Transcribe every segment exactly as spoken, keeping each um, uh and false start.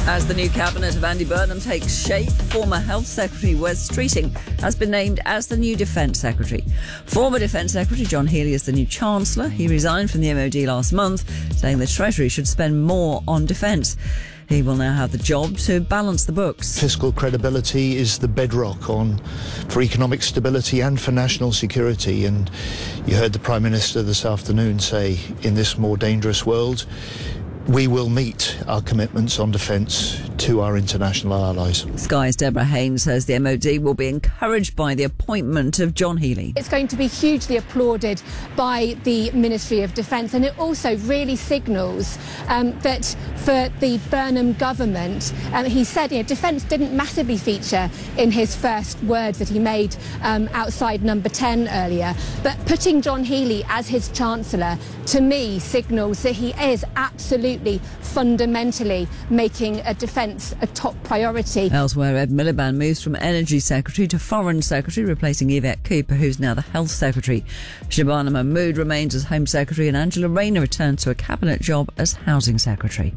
As the new cabinet of Andy Burnham takes shape, former Health Secretary Wes Streeting has been named as the new Defence Secretary. Former Defence Secretary John Healey is the new Chancellor. He resigned from the M O D last month, saying the Treasury should spend more on defence. He will now have the job to balance the books. Fiscal credibility is the bedrock on for economic stability and for national security. And you heard the Prime Minister this afternoon say, in this more dangerous world, we will meet our commitments on defence to our international allies. Sky's Deborah Haynes says the M O D will be encouraged by the appointment of John Healey. It's going to be hugely applauded by the Ministry of Defence, and it also really signals um, that for the Burnham government, um, he said, you know, defence didn't massively feature in his first words that he made um, outside number ten earlier, but putting John Healey as his Chancellor, to me, signals that he is absolutely fundamentally making a defence a top priority. Elsewhere, Ed Miliband moves from Energy Secretary to Foreign Secretary, replacing Yvette Cooper, who's now the Health Secretary. Shabana Mahmood remains as Home Secretary and Angela Rayner returns to a cabinet job as Housing Secretary.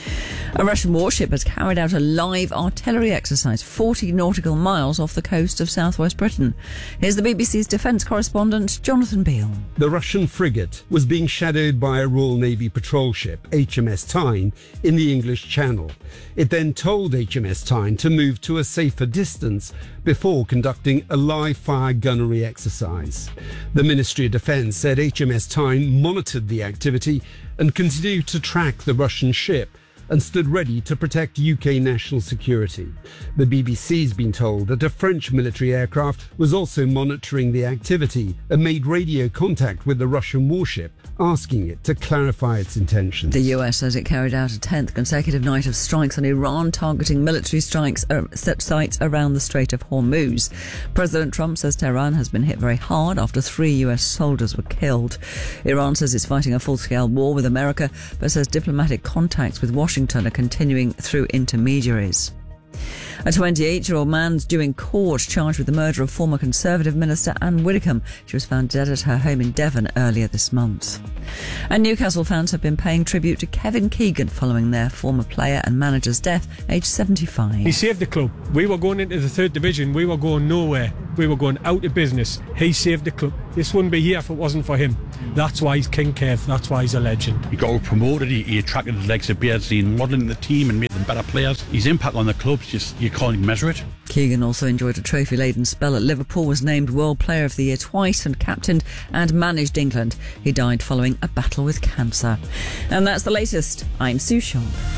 A Russian warship has carried out a live artillery exercise forty nautical miles off the coast of southwest Britain. Here's the B B C's defence correspondent, Jonathan Beale. The Russian frigate was being shadowed by a Royal Navy patrol ship, H M S Tyne, in the English Channel. It then told H M S Tyne to move to a safer distance before conducting a live-fire gunnery exercise. The Ministry of Defence said H M S Tyne monitored the activity and continued to track the Russian ship and stood ready to protect U K national security. The B B C's been told that a French military aircraft was also monitoring the activity and made radio contact with the Russian warship, asking it to clarify its intentions. The U S says it carried out a tenth consecutive night of strikes on Iran, targeting military strikes uh, sites around the Strait of Hormuz. President Trump says Tehran has been hit very hard after three U S soldiers were killed. Iran says it's fighting a full-scale war with America, but says diplomatic contacts with Washington are continuing through intermediaries. A twenty-eight-year-old man's due in court charged with the murder of former Conservative Minister Anne Widdecombe. She was found dead at her home in Devon earlier this month. And Newcastle fans have been paying tribute to Kevin Keegan following their former player and manager's death, aged seventy-five. He saved the club. We were going into the third division. We were going nowhere. We were going out of business. He saved the club. This wouldn't be here if it wasn't for him. That's why he's King Kev. That's why he's a legend. He got promoted. He, he attracted the legs of Beardsley and modelling the team and made them better players. His impact on the club's just, you can't even measure it. Keegan also enjoyed a trophy-laden spell at Liverpool, was named World Player of the Year twice and captained and managed England. He died following a battle with cancer. And that's the latest. I'm Sue Shaw.